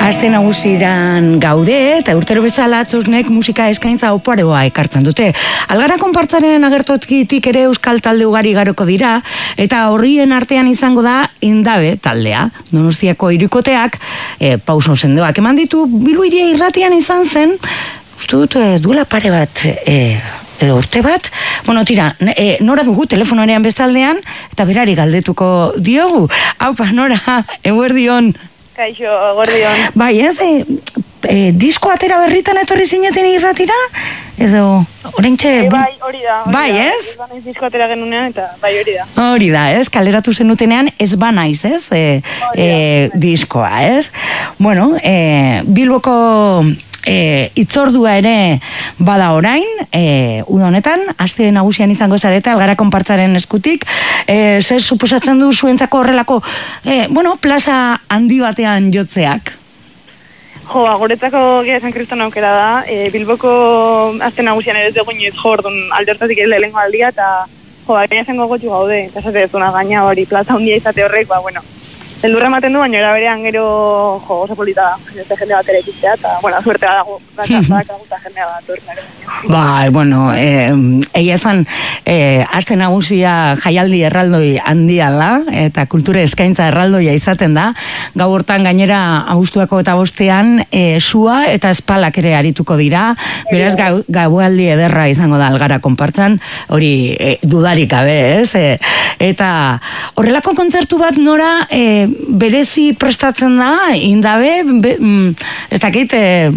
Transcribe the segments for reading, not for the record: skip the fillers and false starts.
Aste nagusiran gaude, eta urtero bezala Turnek musika eskaintza oparoa ekartzen dute. Algara konpartzaren agertokitik ere euskal talde ugari garoko dira, eta horrien artean izango da Indabe taldea. Donostiako hirukoteak pauso sendoak eman ditu, Biluiria irratian izan zen, uste dut duela pare bat, edo urte bat, bueno, tira, Nora dugu telefonoarean bestaldean, eta berari galdetuko diogu. Aupa, Nora, eguerdion. Kaixo, gordion. Bai, ez, disko atera berritan etorri zineten irratira? Edo, oraintxe... Bai, hori da. Bai, ez? Ez banaiz disko atera genunean, eta bai, hori da. Hori da, ez? Kaleratu zenutenean ez banaiz, ez? Diskoa, ez? Bueno, Bilboko... itzordua ere bada orain, uda honetan, aste nagusian izango zarete, Algara konpartzaren eskutik, zer suposatzen du zuentzako horrelako, plaza handi batean jotzeak? Jo, guretzako gira esan kriston aukera da, Bilboko aste nagusian ere ez dugu inoiz jo, orduan alde hortatik ere lehenko aldia, eta gaina zengo gotxu gaude, eta esate dezuna gaina hori, plaza handia izate horrek, Eldurra ematen du, baina eraberean gero oso polita da, jende bat ere ikustea, eta, suertea dago, eta jende bat horren. Bai, egia zan, aste nagusia jaialdi erraldoi handiala, eta kultura eskaintza erraldoia izaten da, gau hortan gainera abuztuako eta bostean, sua eta espalak ere arituko dira, beraz gaualdi ederra izango da Algara konpartzan, hori dudarik gabe, ez? Eta horrelako kontzertu bat, Nora, berezi prestatzen da, Indabe, ez dakit,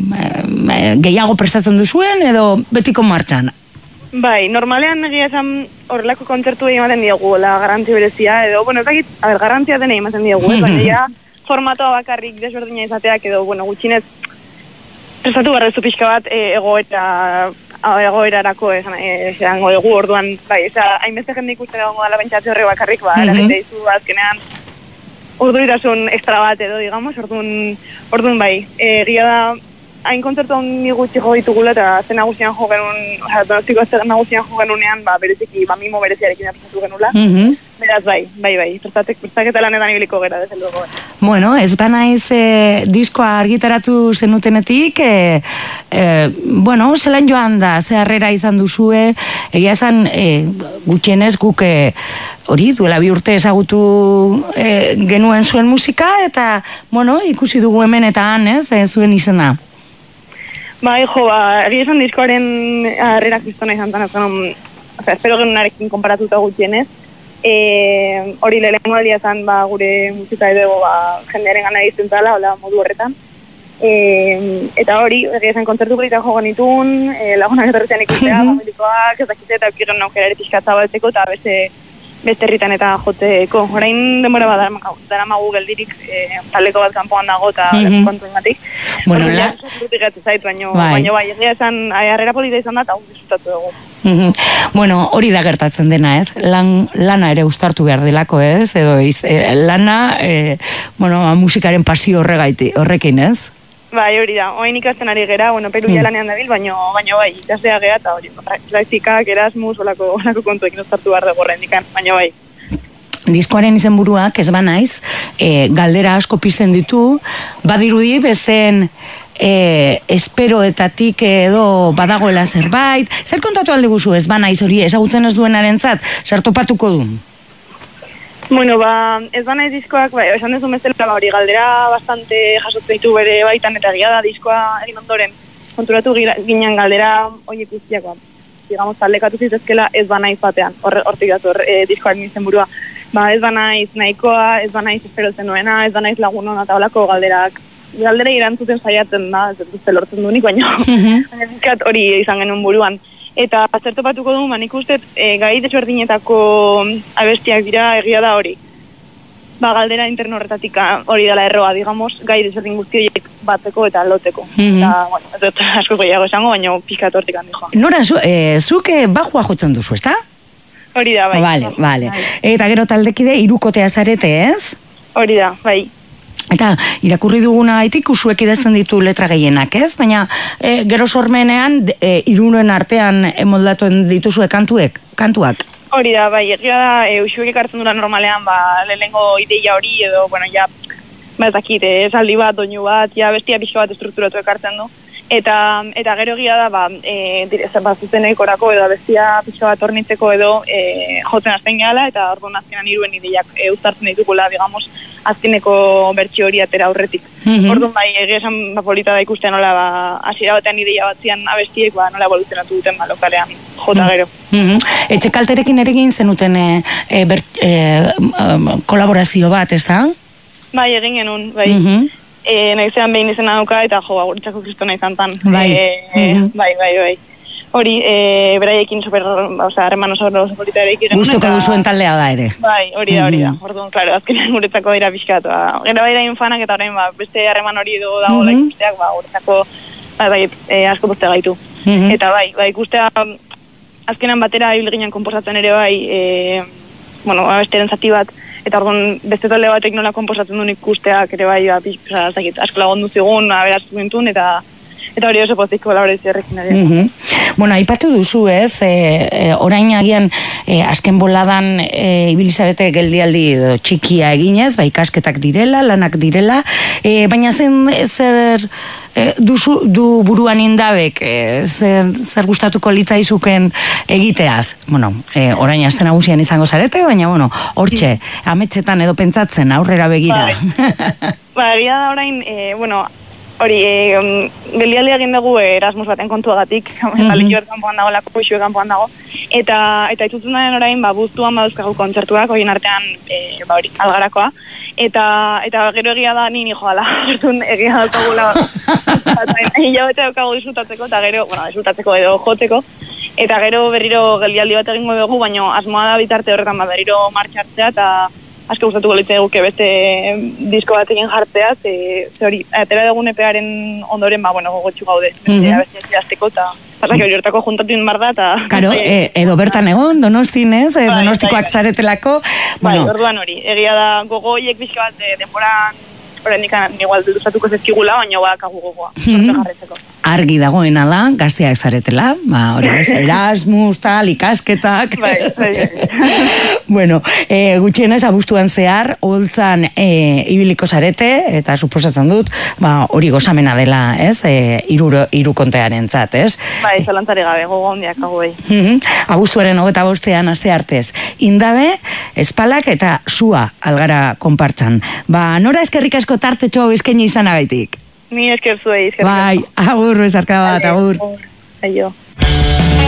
gehiago prestatzen duzuen, edo betiko martxan? Bai, normalean egia esan horrelako kontzertu ematen diegu, garantzia berezia, edo, ez dakit, garantzia dena ematen diegu, baina ja formatoa bakarrik desberdina izateak, edo, gutxinez, prestatu garrezu pixka bat egoerarako esango dugu orduan, bai, hainbeste jende ikusten egongo dala pentsatze horre bakarrik, eragite dizu azkenean orduritasun extra bat edo, digamos, orduan bai, egia da, hain kontzertu honi gutxi jo ditugula eta azte nagusian jo genuen, donostiko azte nagusian jo genunean, bereziki, mimo bereziarekin aprestatu genula, beraz bai, prestaketa lanetan ibiliko gera, desde luego. Bueno, ez banaiz diskoa argitaratu zenutenetik, zelan joan da, ze harrera izan duzue, egia esan gutxienez guk hori, duela 2 urte ezagutu genuen zuen musika, eta, ikusi dugu hemen eta han, zuen izena. Bai, egia esan diskoaren harrera kristona izan zen, espero genunarekin konparatuta gutxienez, hori lehenko aldia zen gure musika edo jendearen gana egiten zala, modu horretan. Eta hori, egia esan kontzertu berita jo genitun, lagunak etorretzen ikustea, familikoak, ezakite eta ukiren aukera ere pixkatza baltzeko eta beste herritan eta joteko. Orain denbora bat daramagu geldirik taldeko bat kanpoan dago eta kontuen gatik. Baina bai, egia esan harrera polita izan da eta disfrutatu dugu. Hori da gertatzen dena, ez? Lana ere uztartu behar delako, ez? Edo lana, musikaren pasio horrekin, ez? Bai, hori da. Oain ikasten ari gera, Perugia lanean dabil, baina bai, ikastea gea eta hori, praktikak, Erasmus, olako kontuekin uztartu behar dugu horrendikan, baina bai. Diskoaren izenburuak, ez banaiz, galdera asko pizten ditu, badirudi bezen esperoetatik edo badagoela zerbait, zer kontatu alde guzu ez banaiz hori, ezagutzen ez duenarentzat, zer topatuko du? Ez banaiz diskoak, esan dezu bezala hori galdera bastante jasotzen ditu bere baitan eta egia da diskoa egin ondoren konturatu ginen galdera horiek guztiak, digamos, taldekatu zitezkela ez banaiz batean, hortik dator diskoaren izenburua. Ez banaiz nahikoa, ez banaiz esperotzen nuena, ez banaiz lagun hona eta holako galderak. Galdera irantzuten saiatzen da, ez dut lortzen duenik, baina hori izan genuen buruan. Eta zertopatuko du, nik uste, gai desberdinetako abestiak dira egia da hori. Galdera interno horretatik hori dela erroa, digamos, gai desberdin guztiak batzeko eta loteko. Eta, ez dut asko gehiago esango, baina pixkat hortik handi joa. Nora, zuk bajua jotzen duzu, ezta? Hori da, bai. Bale. Eta gero taldekide, hirukotea zarete, ez? Hori da, bai. Eta irakurri duguna gaitik usuek idazten ditu letra gehienak, ez? Baina gero sormenean hiruren artean moldatuen dituzue kantuak? Hori da, bai, egia da, usuek ekartzen dura normalean, lehenengo ideia hori edo, ezakit, esaldi bat, doinu bat, ja bestia pixka bat estrukturatu ekartzen du. Eta gero egia da, zuzenek orako edo bestia pixka bat ornitzeko edo jotzen azten gehala, eta orduan azkenan iruen ideiak uztartzen ditugula, digamos, azkeneko bertsio hori atera aurretik. Orduan bai, egia esan polita da ikusten nola, hasiera batean ideia bat zian abestiek, nola evoluzionatu duten lokalean jota gero. Etxe kalterekin ere egin zenuten kolaborazio bat, ez da? Bai, egin genuen, bai. Naizean behin izena dauka eta agurritzako kristona izan tan. Bai. Hori, beraiekin harreman oso polita ere ikigen. Gustuko duzuen taldea da ere. Bai, hori da. Orduan, klaro, azkenean guretzako dira pixkatu. Gero bai da infanak eta orain beste harreman hori edo dago ikusteak, guretzako asko poste gaitu. Eta bai, ikustea azkenan batera ibilginan konposatzen ere bai, besteren zati bat, eta orduan beste talde batek nola konposatzen duen ikusteak ere bai, asko lagundu zigun, aberaztu gintun, eta hori oso pozik kolaborazio horrekin ere. Bueno, aipatu duzu ez, orain agian azken boladan ibilizarete geldialdi txikia eginez, ikasketak direla, lanak direla, baina zer du buruan indabek, zer gustatuko litzaizuken egiteaz? Bueno, orain aste nagusian izango zarete, baina hortxe, ametsetan edo pentsatzen aurrera begira. Egia da orain, hori, geldialdia egin dugu Erasmus baten kontuagatik, Lekioer kanpoan dago, Lakoixue kanpoan dago, eta itutzen daren orain, buztuan baduzkagu kontzertuak, horien artean, Algarakoa, eta gero egia da nini joala, egia daukagula, hilabete daukagu disfrutatzeko, eta gero, disfrutatzeko edo jotzeko, eta gero berriro geldialdi bat egingo dugu, baina asmoa da bitarte horretan berriro martxartzea, eta asko gustatuko litzai guke beste disko batekin jartzea, ze hori, atera dugun epearen ondoren, gogotxu gaude, beste azteko, eta hori hortako juntatuin bar da, eta... Karo, edo bertan egon, Donostin ez, Donostikoak zaretelako... Bai, orduan hori, egia da gogoiek bizka bat denboran, oraindik igual duzatuko zezkigula, baina bakagu gogoa, jarretzeko. Argi dagoena da, gazteak zaretela, hori ez, Erasmus, ikasketak... Bueno, gutxienez abuztuan zehar, holtzan ibiliko zarete, eta suposatzen dut, hori gozamena dela, ez, hiru kontearen zat, ez? Bai, zalantzari gabe, gogo hondiak hauei. Abuztuaren 25 aste artez, Indabe, Espalak eta Sua Algara konpartzan. Nora eskerrik asko tartetxo eskaini izanagaitik? Ni esker zuei, Bai, agur, bezarka bat, agur. Aio.